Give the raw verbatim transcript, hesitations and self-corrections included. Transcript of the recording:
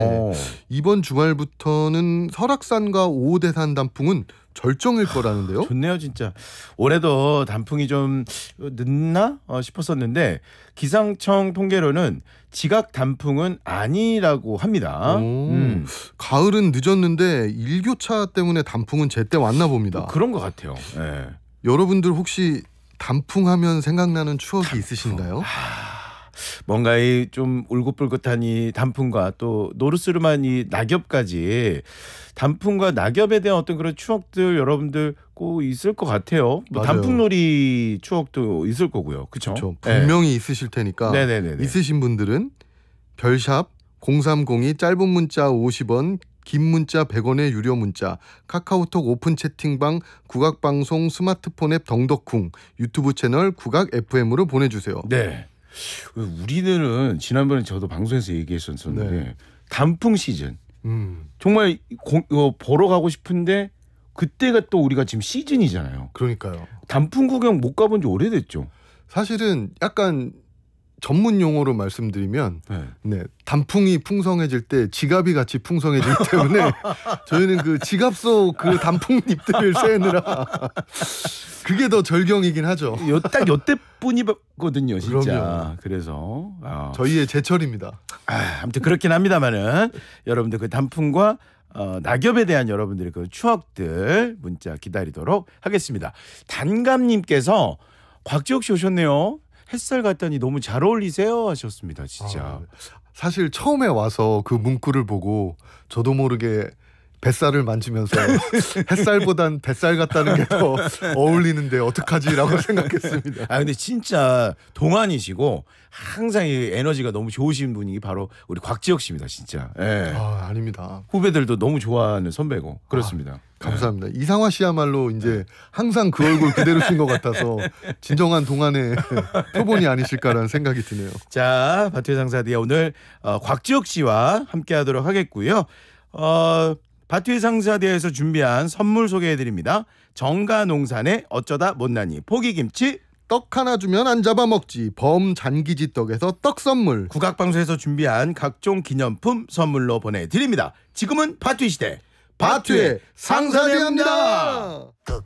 어. 이번 주말부터는 설악산과 오대산 단풍은 절정일 거라는데요. 좋네요 진짜. 올해도 단풍이 좀 늦나 어, 싶었었는데 기상청 통계로는 지각 단풍은 아니라고 합니다. 음. 가을은 늦었는데 일교차 때문에 단풍은 제때 왔나 봅니다. 그런 것 같아요. 네. 여러분들 혹시 단풍하면 생각나는 추억이 단풍. 있으신가요? 하... 뭔가 이 좀 울긋불긋한 이 단풍과 또 노르스름한 이 낙엽까지 단풍과 낙엽에 대한 어떤 그런 추억들 여러분들 꼭 있을 것 같아요. 뭐 단풍놀이 추억도 있을 거고요. 그렇죠? 분명히 네. 있으실 테니까 네네네네. 있으신 분들은 별샵 공삼공이 짧은 문자 오십 원 긴 문자 백 원의 유료 문자 카카오톡 오픈 채팅방 국악방송 스마트폰 앱 덩덕쿵 유튜브 채널 국악 에프엠으로 보내주세요. 네. 우리들은 지난번에 저도 방송에서 얘기했었는데 네. 단풍 시즌 음. 정말 고, 어, 보러 가고 싶은데 그때가 또 우리가 지금 시즌이잖아요. 그러니까요. 단풍 구경 못 가본 지 오래됐죠. 사실은 약간 전문 용어로 말씀드리면 네. 네, 단풍이 풍성해질 때 지갑이 같이 풍성해지기 때문에 저희는 그 지갑 속 그 단풍잎들을 세느라 그게 더 절경이긴 하죠. 요, 딱 요때뿐이거든요 진짜. 그럼요. 그래서 어. 저희의 제철입니다. 아, 아무튼 그렇긴 합니다만은 여러분들 그 단풍과 어, 낙엽에 대한 여러분들의 그 추억들 문자 기다리도록 하겠습니다. 단감님께서 곽지혁 씨 오셨네요. 햇살 같다니 너무 잘 어울리세요 하셨습니다. 진짜. 아, 사실 처음에 와서 그 문구를 보고 저도 모르게 뱃살을 만지면서 햇살보단 뱃살 같다는 게 더 어울리는데 어떡하지라고 생각했습니다. 아 근데 진짜 동안이시고 항상 이 에너지가 너무 좋으신 분이 바로 우리 곽지혁 씨입니다. 진짜. 예. 아 아닙니다. 후배들도 너무 좋아하는 선배고 그렇습니다. 아, 감사합니다. 네. 이상화 씨야말로 이제 항상 그 얼굴 그대로신 것 같아서 진정한 동안의 표본이 아니실까라는 생각이 드네요. 자, 바투의 상사디에 오늘 어, 곽지혁 씨와 함께하도록 하겠고요. 어, 바투의 상사디에서 준비한 선물 소개해드립니다. 정가농산의 어쩌다 못난이 포기김치, 떡 하나 주면 안 잡아먹지 범잔기지 떡에서 떡 선물, 국악방송에서 준비한 각종 기념품 선물로 보내드립니다. 지금은 바투의 시대 바투의 상사디입니다.